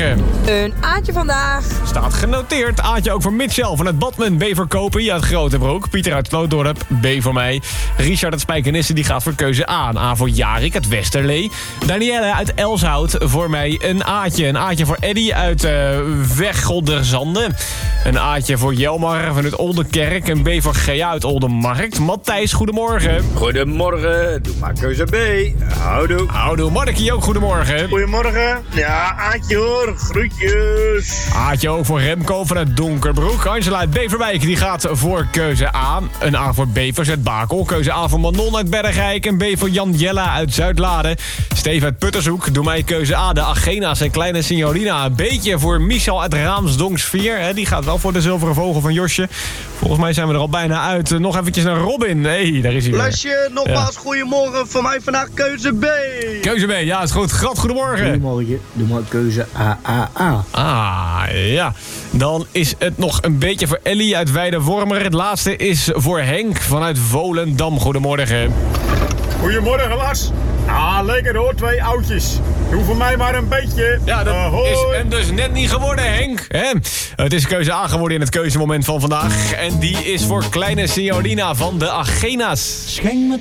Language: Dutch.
goedemorgen. Een Aatje vandaag. Staat genoteerd. Aatje ook voor Mitchell van het Badmen. B voor Kopen uit Grotebroek. Pieter uit Slootdorp. B voor mij. Richard uit Spijkenisse die gaat voor keuze A. Een A voor Jarik uit Westerlee. Danielle uit Elshout voor mij een Aatje. Een Aatje voor Eddy uit Weggelderzande. Een Aatje voor Jelmar van het Oldenkerk. Een B voor Gea uit Oldenmarkt. Matthijs, goedemorgen. Goedemorgen, doe maar keuze B. Houdoe. Houdoe, Markie ook goedemorgen. Goedemorgen. Ja, Aatje hoor. Groetjes. Aatje ook voor Remco van het Donkerbroek. Angela uit Beverwijk die gaat voor keuze A. Een A voor Bevers uit Bakel. Keuze A voor Manon uit Bergijk. Een B voor Jan Jella uit Zuidlade. Steven uit Puttershoek. Doe mij keuze A. De Agena's en Kleine Signorina. Een beetje voor Michel uit Raamsdonks 4. Die gaat wel voor de zilveren vogel van Josje. Volgens mij zijn we er al bijna uit. Nog eventjes naar Robin. Hey, daar is hij weer. Lesje, nogmaals goedemorgen. Voor mij vandaag keuze B. Keuze B, ja, is goed. Grat, goedemorgen. Goedemorgen, doe maar keuze A. Ja. Dan is het nog een beetje voor Ellie uit Weidewormer. Het laatste is voor Henk vanuit Volendam. Goedemorgen. Goedemorgen, Lars. Ah, lekker hoor, 2 oudjes. Doe voor mij maar een beetje. Ja, dat is hem dus net niet geworden, Henk. Hè? Het is keuze A geworden in het keuzemoment van vandaag. En die is voor Kleine Signorina van de Agena's. Schenk me